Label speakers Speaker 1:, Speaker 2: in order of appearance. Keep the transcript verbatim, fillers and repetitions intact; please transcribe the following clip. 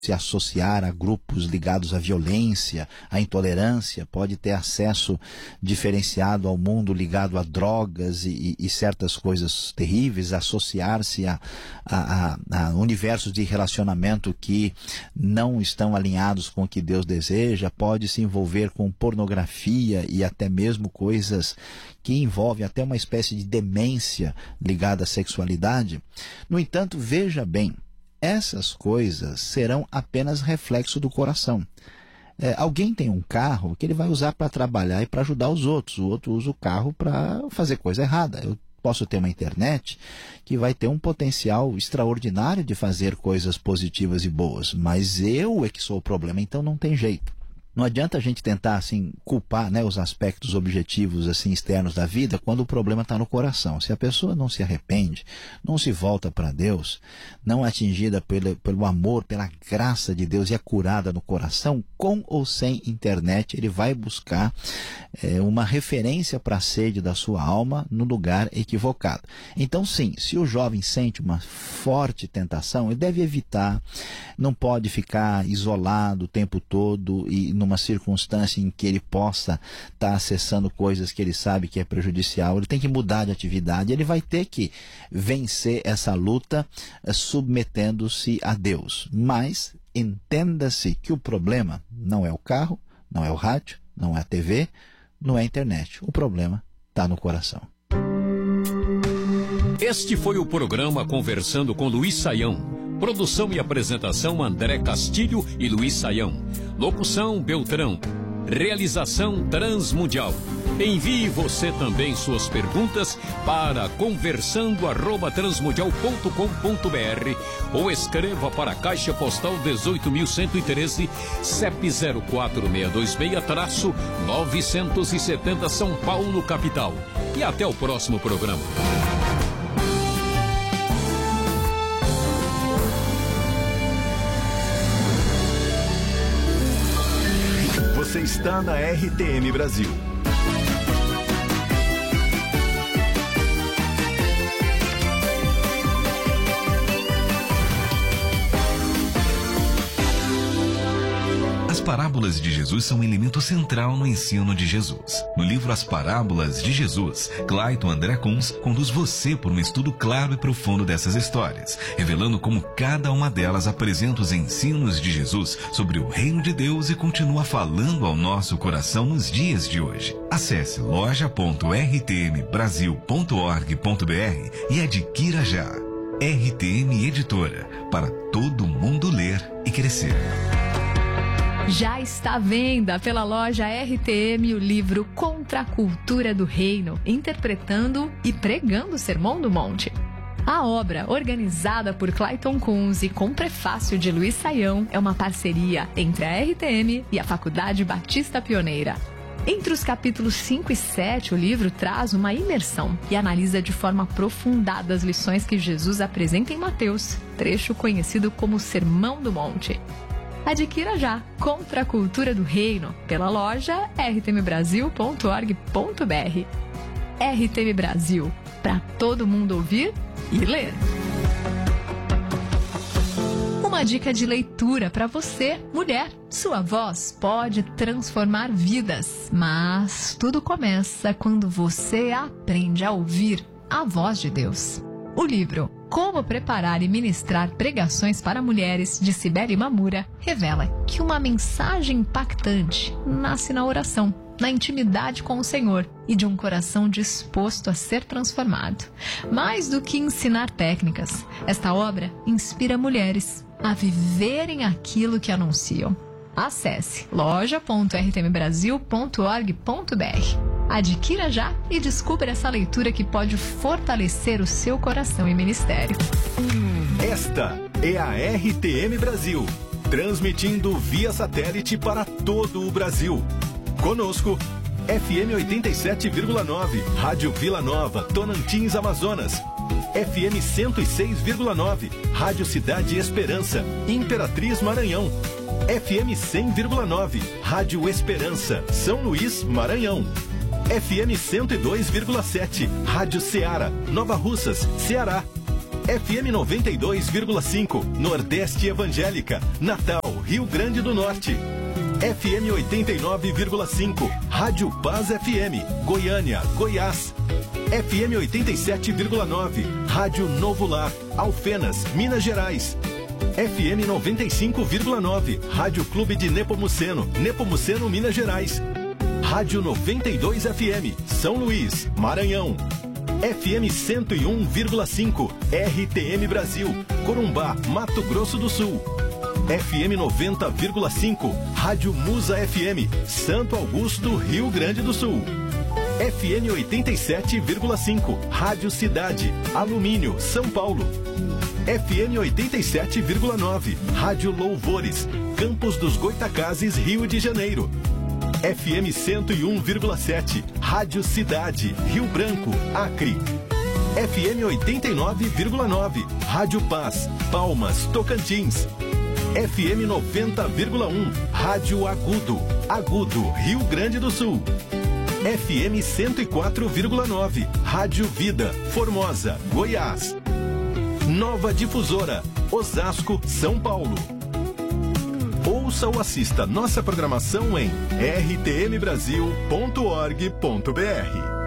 Speaker 1: se associar a grupos ligados à violência, à intolerância, pode ter acesso diferenciado ao mundo ligado a drogas e, e certas coisas terríveis, associar-se a, a, a, a universos de relacionamento que não estão alinhados com o que Deus deseja, pode se envolver com pornografia e até mesmo coisas que envolvem até uma espécie de demência ligada à sexualidade. No entanto, veja bem, essas coisas serão apenas reflexo do coração. É, alguém tem um carro que ele vai usar para trabalhar e para ajudar os outros. O outro usa o carro para fazer coisa errada. Eu posso ter uma internet que vai ter um potencial extraordinário de fazer coisas positivas e boas, mas eu é que sou o problema, então não tem jeito. Não adianta a gente tentar assim culpar, né, os aspectos objetivos assim externos da vida quando o problema está no coração. Se a pessoa não se arrepende, não se volta para Deus, não é atingida pelo, pelo amor, pela graça de Deus e é curada no coração, com ou sem internet, ele vai buscar é, uma referência para a sede da sua alma no lugar equivocado. Então sim, se o jovem sente uma forte tentação, ele deve evitar, não pode ficar isolado o tempo todo e numa circunstância em que ele possa estar tá acessando coisas que ele sabe que é prejudicial. Ele tem que mudar de atividade, ele vai ter que vencer essa luta eh, submetendo-se a Deus. Mas entenda-se que o problema não é o carro, não é o rádio, não é a T V, não é a internet. O problema está no coração.
Speaker 2: Este foi o programa Conversando com Luiz Saião. Produção e apresentação André Castilho e Luiz Saião. Locução Beltrão. Realização Transmundial. Envie você também suas perguntas para conversando arroba transmundial ponto com ponto br ou escreva para a Caixa Postal dezoito mil cento e treze, C E P zero quatro seis dois seis, novecentos e setenta São Paulo, capital. E até o próximo programa.
Speaker 3: Você está na R T M Brasil.
Speaker 4: As parábolas de Jesus são um elemento central no ensino de Jesus. No livro As Parábolas de Jesus, Clayton André Kunz conduz você por um estudo claro e profundo dessas histórias, revelando como cada uma delas apresenta os ensinos de Jesus sobre o reino de Deus e continua falando ao nosso coração nos dias de hoje. Acesse loja ponto r t m brasil ponto org ponto b r e adquira já. R T M Editora, para todo mundo ler e crescer.
Speaker 5: Já está à venda pela loja R T M o livro Contra a Cultura do Reino, interpretando e pregando o Sermão do Monte. A obra, organizada por Clayton Kunz e com prefácio de Luiz Saião, é uma parceria entre a R T M e a Faculdade Batista Pioneira. Entre os capítulos cinco e sete, o livro traz uma imersão e analisa de forma aprofundada as lições que Jesus apresenta em Mateus, trecho conhecido como Sermão do Monte. Adquira já Contra a Cultura do Reino pela loja r t m brasil ponto org ponto b r. R T M Brasil, para todo mundo ouvir e ler. Uma dica de leitura para você, mulher. Sua voz pode transformar vidas, mas tudo começa quando você aprende a ouvir a voz de Deus. O livro Como Preparar e Ministrar Pregações para Mulheres, de Cibele Mamura, revela que uma mensagem impactante nasce na oração, na intimidade com o Senhor e de um coração disposto a ser transformado. Mais do que ensinar técnicas, esta obra inspira mulheres a viverem aquilo que anunciam. Acesse loja ponto r t m brasil ponto org ponto b r. Adquira já e descubra essa leitura que pode fortalecer o seu coração e ministério.
Speaker 3: Esta é a R T M Brasil, transmitindo via satélite para todo o Brasil. Conosco, F M oitenta e sete vírgula nove, Rádio Vila Nova, Tonantins, Amazonas. F M cento e seis vírgula nove, Rádio Cidade Esperança, Imperatriz, Maranhão. F M cem vírgula nove, Rádio Esperança, São Luís, Maranhão. F M cento e dois vírgula sete, Rádio Ceará, Nova Russas, Ceará. F M noventa e dois vírgula cinco, Nordeste Evangélica, Natal, Rio Grande do Norte. F M oitenta e nove vírgula cinco, Rádio Paz F M, Goiânia, Goiás. F M oitenta e sete vírgula nove, Rádio Novo Lar, Alfenas, Minas Gerais. F M noventa e cinco vírgula nove, Rádio Clube de Nepomuceno, Nepomuceno, Minas Gerais. Rádio noventa e dois F M, São Luís, Maranhão. F M cento e um vírgula cinco, R T M Brasil, Corumbá, Mato Grosso do Sul. F M noventa vírgula cinco, Rádio Musa F M, Santo Augusto, Rio Grande do Sul. F M oitenta e sete vírgula cinco, Rádio Cidade, Alumínio, São Paulo. F M oitenta e sete vírgula nove, Rádio Louvores, Campos dos Goitacazes, Rio de Janeiro. F M cento e um vírgula sete, Rádio Cidade, Rio Branco, Acre. F M oitenta e nove vírgula nove, Rádio Paz, Palmas, Tocantins. F M noventa vírgula um, Rádio Agudo, Agudo, Rio Grande do Sul. F M cento e quatro vírgula nove, Rádio Vida, Formosa, Goiás. Nova Difusora, Osasco, São Paulo. Ouça ou assista nossa programação em r t m brasil ponto org ponto b r.